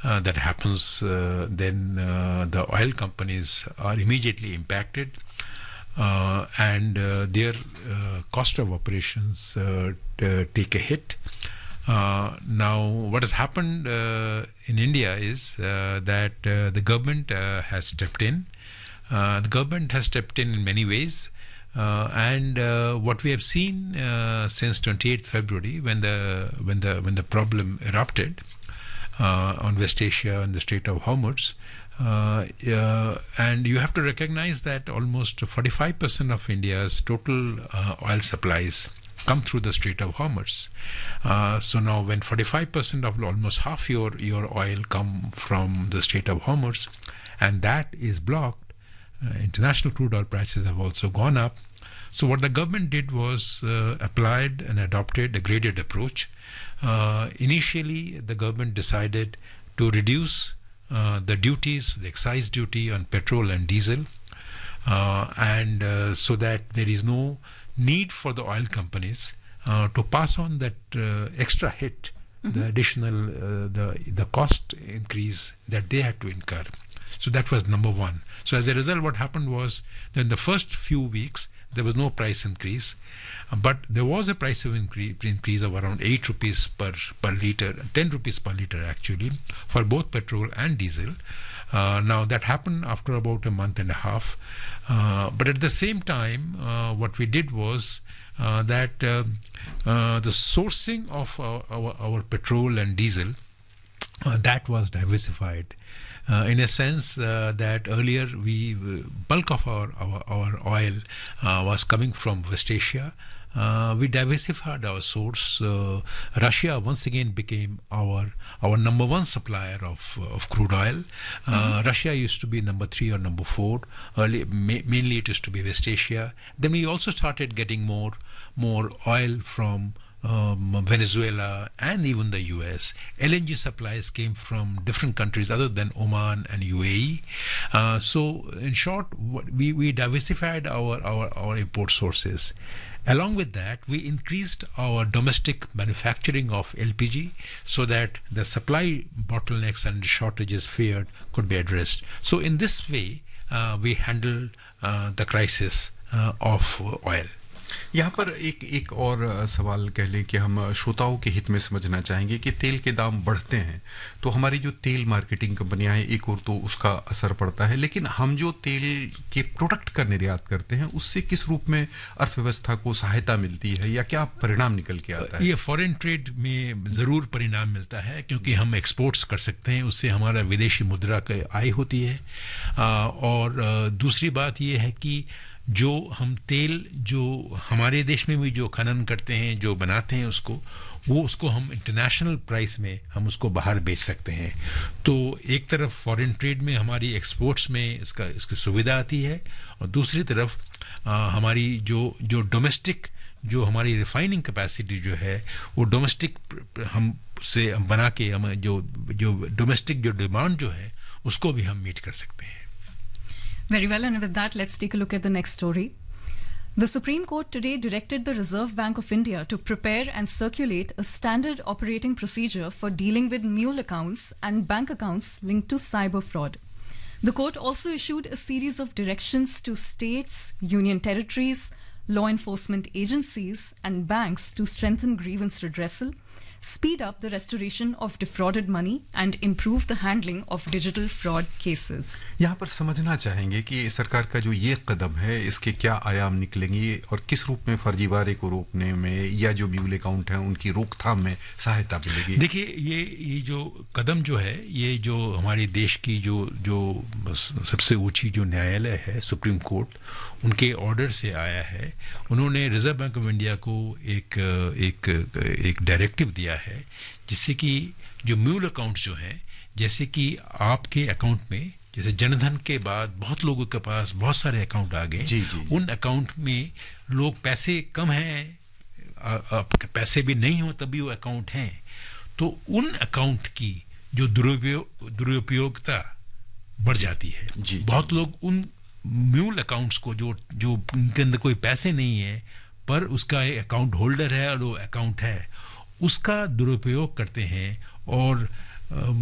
that happens, then the oil companies are immediately impacted, and their cost of operations take a hit. Now, what has happened in India is that the government has stepped in. The government has stepped in many ways, and what we have seen since 28th February, when the problem erupted on West Asia and the Strait of Hormuz, and you have to recognize that almost 45% of India's total oil supplies come through the Strait of Hormuz. So now when 45% of almost half your oil come from the Strait of Hormuz, and that is blocked, international crude oil prices have also gone up. So what the government did was applied and adopted a graded approach. Initially, the government decided to reduce the duties, the excise duty on petrol and diesel, and so that there is no need for the oil companies to pass on that extra hit, the additional the cost increase that they had to incur. So that was number one. So as a result, what happened was that in the first few weeks there was no price increase, but there was a price of increase of around 8 rupees per litre, 10 rupees per litre actually, for both petrol and diesel. Now that happened after about a month and a half, but at the same time what we did was that the sourcing of our petrol and diesel that was diversified in a sense that earlier bulk of our oil was coming from West Asia. We diversified our source. Russia once again became our number one supplier of crude oil. Russia used to be number 3 or number 4. Mainly it used to be West Asia. Then we also started getting more oil from Venezuela and even the US. LNG supplies came from different countries other than Oman and UAE. So in short, we diversified our import sources. Along with that, we increased our domestic manufacturing of LPG so that the supply bottlenecks and shortages feared could be addressed. So in this way, we handled the crisis of oil. यहाँ पर एक और सवाल कह लें कि हम श्रोताओं के हित में समझना चाहेंगे कि तेल के दाम बढ़ते हैं तो हमारी जो तेल मार्केटिंग कंपनियां हैं एक और तो उसका असर पड़ता है, लेकिन हम जो तेल के प्रोडक्ट का निर्यात करते हैं उससे किस रूप में अर्थव्यवस्था को सहायता मिलती है या क्या परिणाम निकल के आता है? ये फॉरेन ट्रेड में ज़रूर परिणाम मिलता है क्योंकि हम एक्सपोर्ट्स कर सकते हैं, उससे हमारा विदेशी मुद्रा की आय होती है, और दूसरी बात ये है कि जो हम तेल जो हमारे देश में भी जो खनन करते हैं, जो बनाते हैं उसको हम इंटरनेशनल प्राइस में हम उसको बाहर बेच सकते हैं. तो एक तरफ फॉरेन ट्रेड में हमारी एक्सपोर्ट्स में इसकी सुविधा आती है, और दूसरी तरफ हमारी जो डोमेस्टिक जो हमारी रिफाइनिंग कैपेसिटी जो है वो डोमेस्टिक हम बना के हम जो डोमेस्टिक जो डिमांड जो है उसको भी हम मीट कर सकते हैं. Very well, and with that, let's take a look at the next story. The Supreme Court today directed the Reserve Bank of India to prepare and circulate a standard operating procedure for dealing with mule accounts and bank accounts linked to cyber fraud. The court also issued a series of directions to states, union territories, law enforcement agencies, and banks to strengthen grievance redressal, speed up the restoration of defrauded money, and improve the handling of digital fraud cases. यहाँ पर समझना चाहेंगे कि सरकार का जो ये कदम है इसके क्या आयाम निकलेंगे और किस रूप में फर्जीवाड़े को रोकने में या जो म्यूल अकाउंट हैं उनकी रोकथाम में सहायता मिलेगी. देखिए ये जो कदम जो है ये जो हमारे देश की जो सबसे ऊंची जो न्यायालय है सुप्रीम कोर्ट उनके ऑर्डर से आया है. उन्होंने रिजर्व बैंक ऑफ इंडिया को एक डायरेक्टिव दिया है जिससे कि जो म्यूल अकाउंट्स जो हैं, जैसे कि आपके अकाउंट में जैसे जनधन के बाद बहुत लोगों के पास बहुत सारे अकाउंट आ गए, उन अकाउंट में लोग पैसे कम हैं, पैसे भी नहीं हो तभी वो अकाउंट हैं, तो उन अकाउंट की जो दुरुपयोगिता बढ़ जाती है. बहुत लोग उन म्यूल अकाउंट्स को जो उनके अंदर कोई पैसे नहीं है पर उसका अकाउंट होल्डर है और वो अकाउंट है उसका दुरुपयोग करते हैं और